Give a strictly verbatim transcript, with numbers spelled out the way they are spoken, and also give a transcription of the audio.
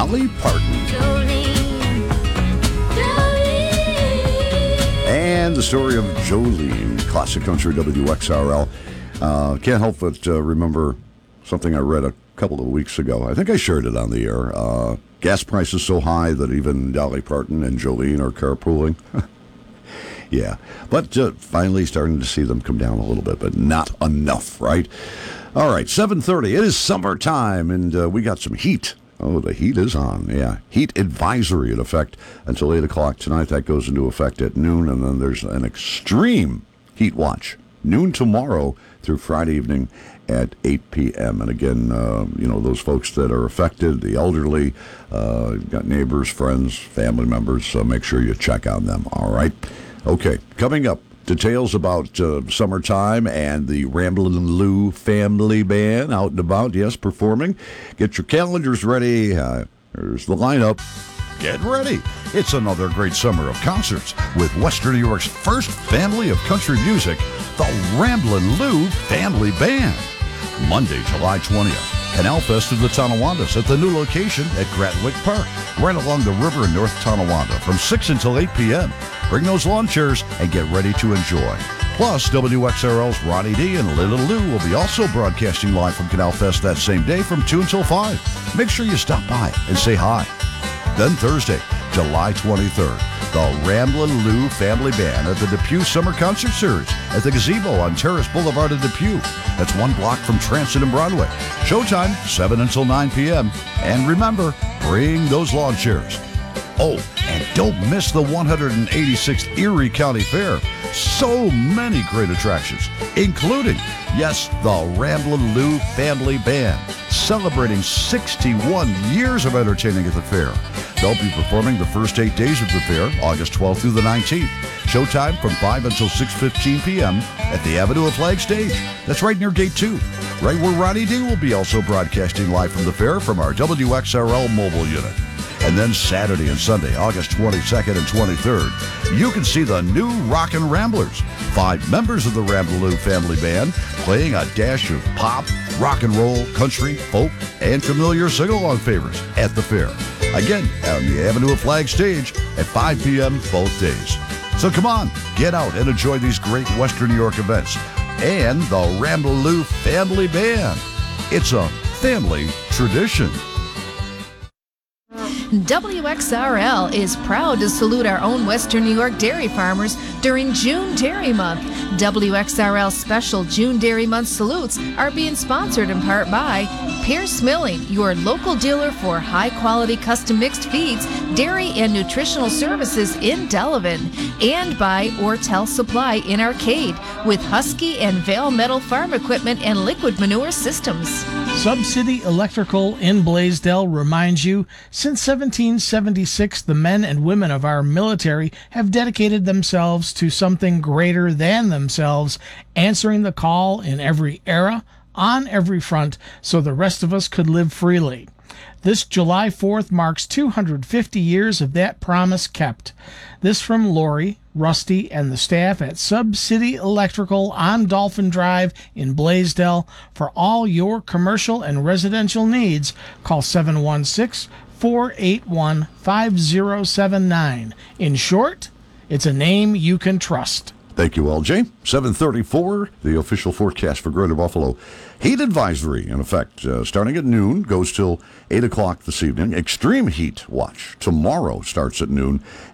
Dolly Parton. Jolene, Jolene. And the story of Jolene, classic country W X R L. Uh, can't help but uh, remember something I read a couple of weeks ago. I think I shared it on the air. Uh, gas prices so high that even Dolly Parton and Jolene are carpooling. Yeah, but uh, finally starting to see them come down a little bit, but not enough, right? All right, seven thirty. It is summertime, and uh, we got some heat. Oh, the heat is on, yeah. Heat advisory in effect until eight o'clock tonight. That goes into effect at noon, and then there's an extreme heat watch, noon tomorrow through Friday evening at eight p.m. And again, uh, you know, those folks that are affected, the elderly, uh, got neighbors, friends, family members, so make sure you check on them, all right? Okay, coming up, details about uh, summertime and the Ramblin' Lou Family Band out and about, yes, performing. Get your calendars ready. Uh, here's the lineup. Get ready. It's another great summer of concerts with Western New York's first family of country music, the Ramblin' Lou Family Band. Monday, July twentieth. Canal Fest of the Tonawondas at the new location at Gratwick Park, right along the river in North Tonawanda from six until eight p.m. Bring those lawn chairs and get ready to enjoy. Plus, W X R L's Ronnie D and Little Lou will be also broadcasting live from Canal Fest that same day from two until five. Make sure you stop by and say hi. Then Thursday, July twenty-third, the Ramblin' Lou Family Band at the Depew Summer Concert Series at the Gazebo on Terrace Boulevard in Depew. That's one block from Transit and Broadway. Showtime, seven until nine p.m. And remember, bring those lawn chairs. Oh, and don't miss the one hundred eighty-sixth Erie County Fair. So many great attractions, including, yes, the Ramblin' Lou Family Band, celebrating sixty-one years of entertaining at the fair. They'll be performing the first eight days of the fair, August twelfth through the nineteenth. Showtime from five until six fifteen p.m. at the Avenue of Flag Stage. That's right near Gate two, right where Ronnie D will be also broadcasting live from the fair from our W X R L mobile unit. And then Saturday and Sunday, August twenty-second and twenty-third, you can see the new Rockin' Ramblers, five members of the Ramblin' Lou Family Band playing a dash of pop, rock and roll, country, folk, and familiar sing-along favorites at the fair. Again, on the Avenue of Flag Stage at five p.m. both days. So come on, get out and enjoy these great Western New York events and the Ramblin' Lou Family Band. It's a family tradition. W X R L is proud to salute our own Western New York dairy farmers during June Dairy Month. W X R L special June Dairy Month salutes are being sponsored in part by Pierce Milling, your local dealer for high-quality custom mixed feeds, dairy, and nutritional services in Delavan, and by Ortel Supply in Arcade with Husky and Vale Metal Farm Equipment and liquid manure systems. Subcity Electrical in Blaisdell reminds you, since seventeen seventy-six, the men and women of our military have dedicated themselves to something greater than themselves, answering the call in every era, on every front, so the rest of us could live freely. This July fourth marks two hundred fifty years of that promise kept. This from Lori, Rusty, and the staff at Subcity Electrical on Dolphin Drive in Blaisdell. For all your commercial and residential needs, call seven one six, four eight one, five zero seven nine. In short, it's a name you can trust. Thank you, L J. seven thirty-four, the official forecast for Greater Buffalo. Heat advisory, in effect, uh, starting at noon, goes till eight o'clock this evening. Extreme heat watch tomorrow starts at noon